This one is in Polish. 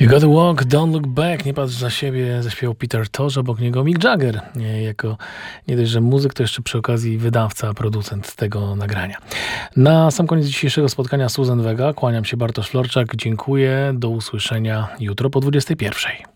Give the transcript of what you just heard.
You gotta walk, don't look back. Nie patrz za siebie, zaśpiewał Peter Tosh, obok niego Mick Jagger. Jako nie dość, że muzyk, to jeszcze przy okazji wydawca, producent tego nagrania. Na sam koniec dzisiejszego spotkania Susan Vega. Kłaniam się, Bartosz Florczak. Dziękuję. Do usłyszenia jutro po 21:00.